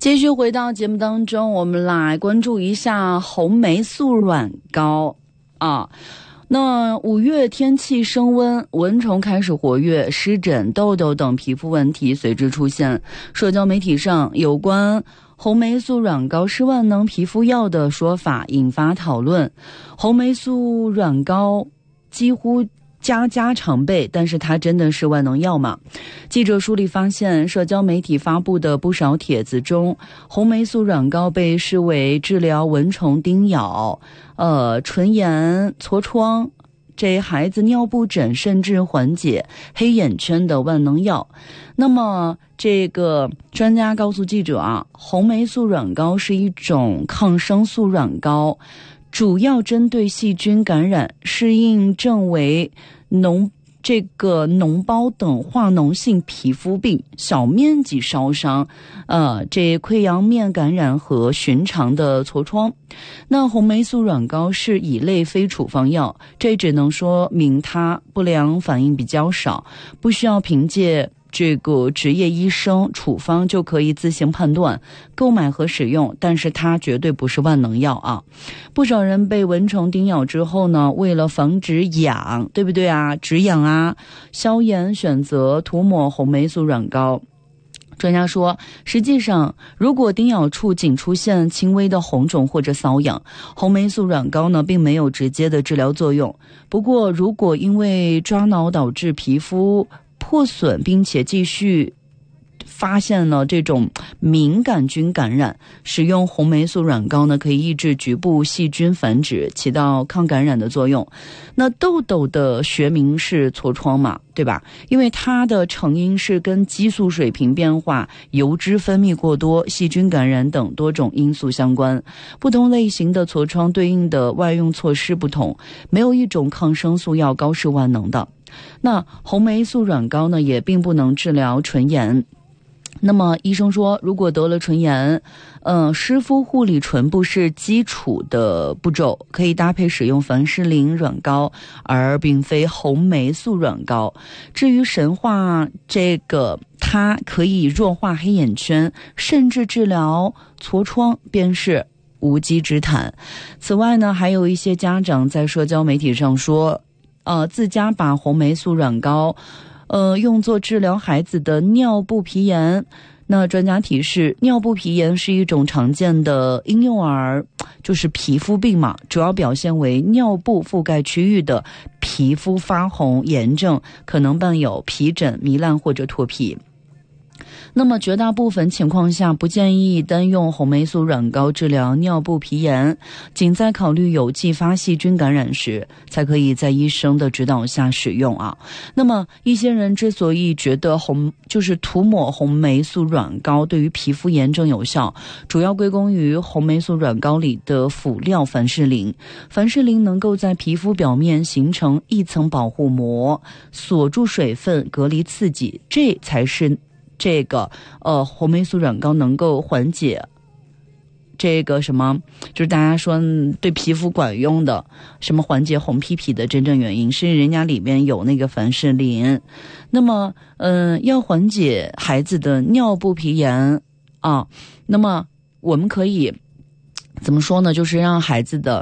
继续回到节目当中，我们来关注一下红霉素软膏啊。那5月天气升温，蚊虫开始活跃，湿疹、痘痘等皮肤问题随之出现。社交媒体上有关红霉素软膏是万能皮肤药的说法引发讨论。红霉素软膏几乎家家常备，但是它真的是万能药吗？记者梳理发现，社交媒体发布的不少帖子中，红霉素软膏被视为治疗蚊虫叮咬、唇炎、痤疮、孩子尿布疹，甚至缓解黑眼圈的万能药。那么这个专家告诉记者啊，红霉素软膏是一种抗生素软膏，主要针对细菌感染、适应症为脓包等化脓性皮肤病、小面积烧伤、溃疡面感染和寻常的痤疮。那红霉素软膏是乙类非处方药，这只能说明它不良反应比较少，不需要凭借这个执业医生处方就可以自行判断购买和使用，但是它绝对不是万能药啊。不少人被蚊虫叮咬之后呢，为了防止痒，对不对啊，止痒啊，消炎，选择涂抹红霉素软膏。专家说，实际上如果叮咬处仅出现轻微的红肿或者瘙痒，红霉素软膏呢并没有直接的治疗作用。不过如果因为抓挠导致皮肤破损，并且继续发现了这种敏感菌感染，使用红霉素软膏呢可以抑制局部细菌繁殖，起到抗感染的作用。那痘痘的学名是痤疮嘛，对吧？因为它的成因是跟激素水平变化、油脂分泌过多、细菌感染等多种因素相关。不同类型的痤疮对应的外用措施不同，没有一种抗生素药膏是万能的。那红霉素软膏呢也并不能治疗唇炎。那么医生说，如果得了唇炎，湿敷护理唇部是基础的步骤，可以搭配使用凡士林软膏，而并非红霉素软膏。至于神话它可以弱化黑眼圈，甚至治疗痤疮，便是无稽之谈。此外呢，还有一些家长在社交媒体上说，自家把红霉素软膏用作治疗孩子的尿布皮炎。那专家提示，尿布皮炎是一种常见的婴幼儿就是皮肤病嘛，主要表现为尿布覆盖区域的皮肤发红炎症，可能伴有皮疹、糜烂或者脱皮。那么绝大部分情况下不建议单用红霉素软膏治疗尿布皮炎，仅在考虑有继发细菌感染时才可以在医生的指导下使用啊。那么一些人之所以觉得涂抹红霉素软膏对于皮肤炎症有效，主要归功于红霉素软膏里的辅料凡士林。凡士林能够在皮肤表面形成一层保护膜，锁住水分，隔离刺激，这才是红霉素软膏能够缓解就是大家说对皮肤管用的缓解红皮皮的真正原因，是人家里面有那个凡士林。那么要缓解孩子的尿布皮炎啊，那么我们可以怎么说呢，就是让孩子的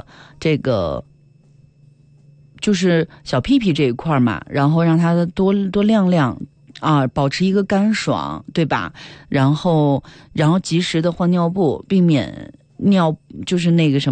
就是小屁屁这一块嘛，然后让他多晾晾保持一个干爽，对吧？然后及时的换尿布，避免就是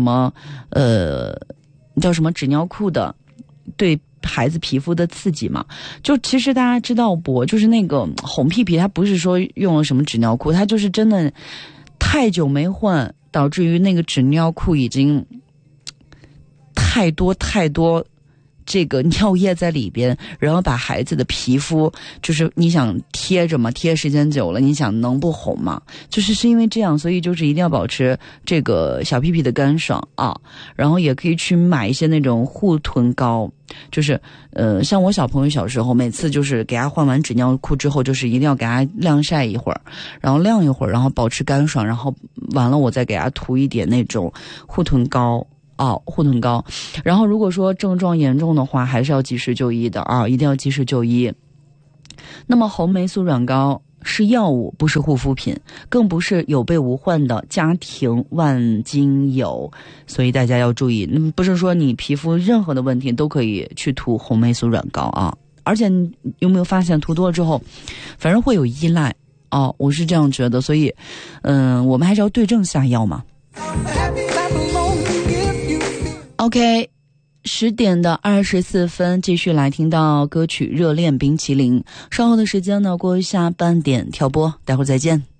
叫什么纸尿裤的对孩子皮肤的刺激嘛。就其实大家知道不，就是那个红屁屁，它不是说用了什么纸尿裤，它就是真的太久没换，导致于那个纸尿裤已经太多这个尿液在里边，然后把孩子的皮肤就是你想贴着嘛，贴时间久了你想能不红吗？是因为这样，所以就是一定要保持这个小屁屁的干爽啊。然后也可以去买一些那种护臀膏，像我小朋友小时候，每次就是给他换完纸尿裤之后，就是一定要给他晾晒一会儿，然后晾一会儿，然后保持干爽，然后完了我再给他涂一点那种护臀膏。护臀膏。然后如果说症状严重的话，还是要及时就医的啊，一定要及时就医。那么红霉素软膏是药物，不是护肤品，更不是有备无患的家庭万金油，所以大家要注意，不是说你皮肤任何的问题都可以去涂红霉素软膏啊。而且你有没有发现涂多了之后，反正会有依赖哦，我是这样觉得，所以我们还是要对症下药嘛。OK。10点的24分，继续来听到歌曲《热恋冰淇淋》。稍后的时间呢，过下半点跳播，待会儿再见。